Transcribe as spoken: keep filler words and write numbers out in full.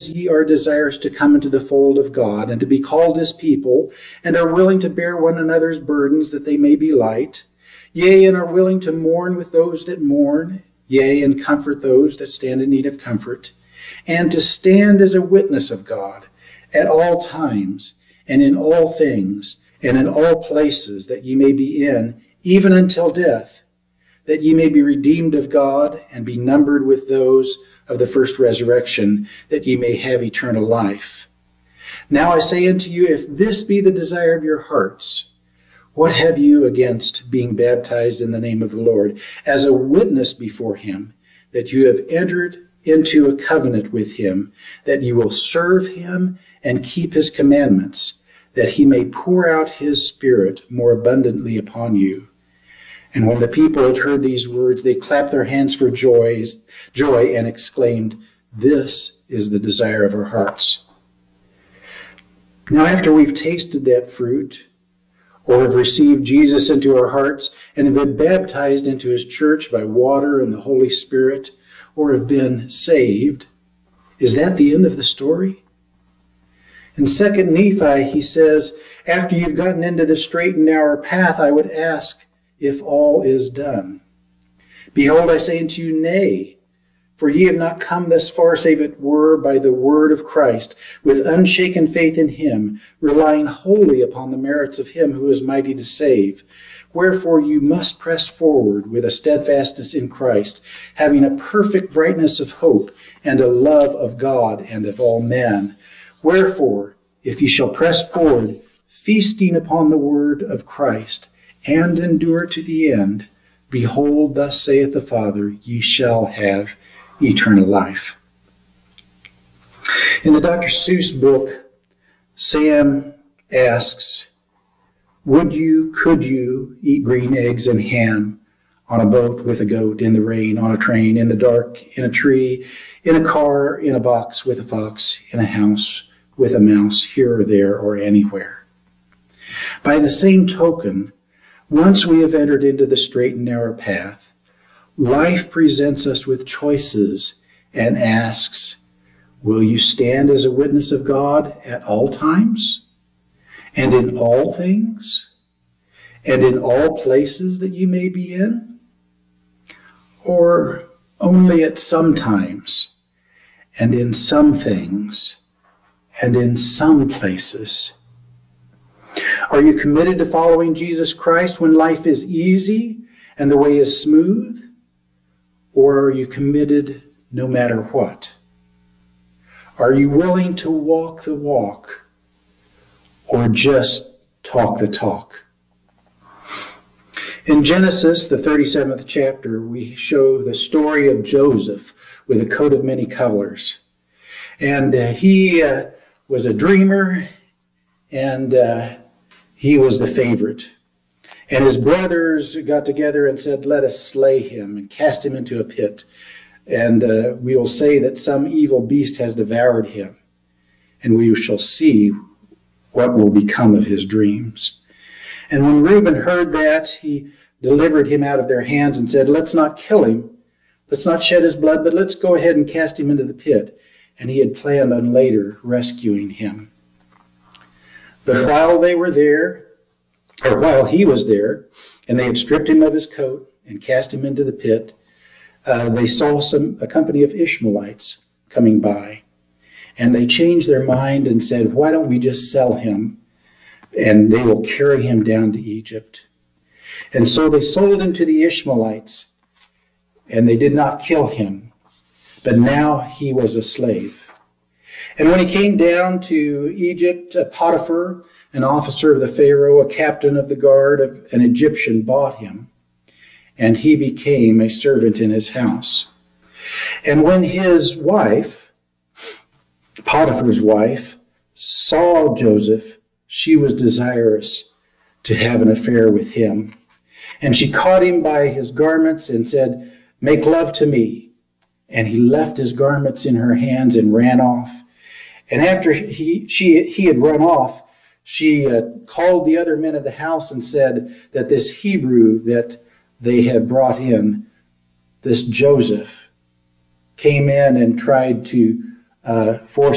as ye are desirous to come into the fold of God, and to be called his people, and are willing to bear one another's burdens, that they may be light, yea, and are willing to mourn with those that mourn, yea, and comfort those that stand in need of comfort, and to stand as a witness of God at all times, and in all things, and in all places that ye may be in, even until death, that ye may be redeemed of God, and be numbered with those of the first resurrection, that ye may have eternal life. Now I say unto you, if this be the desire of your hearts, what have you against being baptized in the name of the Lord, as a witness before him, that you have entered into a covenant with him, that you will serve him and keep his commandments, that he may pour out his Spirit more abundantly upon you. And when the people had heard these words, they clapped their hands for joys, joy and exclaimed, this is the desire of our hearts. Now after we've tasted that fruit, or have received Jesus into our hearts, and have been baptized into his church by water and the Holy Spirit, or have been saved, is that the end of the story? In Second Nephi, he says, after you've gotten into the straight and narrow path, I would ask if all is done. Behold, I say unto you, nay, for ye have not come thus far, save it were by the word of Christ, with unshaken faith in him, relying wholly upon the merits of him who is mighty to save. Wherefore you must press forward with a steadfastness in Christ, having a perfect brightness of hope, and a love of God and of all men. Wherefore, if ye shall press forward, feasting upon the word of Christ, and endure to the end, behold, thus saith the Father, ye shall have eternal life. In the Doctor Seuss book, Sam asks, would you, could you eat green eggs and ham on a boat with a goat, in the rain, on a train, in the dark, in a tree, in a car, in a box with a fox, in a house with a mouse, here or there or anywhere? By the same token, once we have entered into the straight and narrow path, life presents us with choices and asks, will you stand as a witness of God at all times, and in all things, and in all places that you may be in? Or only at some times, and in some things, and in some places? Are you committed to following Jesus Christ when life is easy and the way is smooth? Or are you committed no matter what? Are you willing to walk the walk or just talk the talk? In Genesis, the thirty-seventh chapter, we show the story of Joseph with a coat of many colors. And uh, he uh, was a dreamer, and uh, he was the favorite. And his brothers got together and said, let us slay him and cast him into a pit. And uh, we will say that some evil beast has devoured him. And we shall see what will become of his dreams. And when Reuben heard that, he delivered him out of their hands and said, let's not kill him. Let's not shed his blood, but let's go ahead and cast him into the pit. And he had planned on later rescuing him. But while they were there, or while he was there, and they had stripped him of his coat and cast him into the pit, uh, they saw some a company of Ishmaelites coming by. And they changed their mind and said, why don't we just sell him, and they will carry him down to Egypt. And so they sold him to the Ishmaelites, and they did not kill him, but now he was a slave. And when he came down to Egypt, Potiphar, an officer of the Pharaoh, a captain of the guard of an Egyptian, bought him, and he became a servant in his house. And when his wife, Potiphar's wife, saw Joseph, she was desirous to have an affair with him. And she caught him by his garments and said, make love to me. And he left his garments in her hands and ran off. And after he, she, he had run off, she uh, called the other men of the house and said that this Hebrew that they had brought in, this Joseph, came in and tried to uh, force